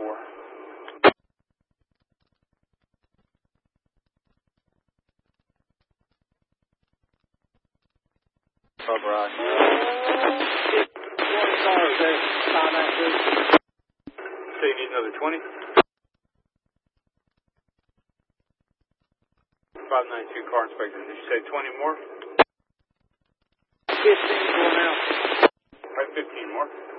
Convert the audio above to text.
4. Pub Rock. So you need another 20? 592 car inspector. Did you say 20 more? 15 going out. All right, 15 more.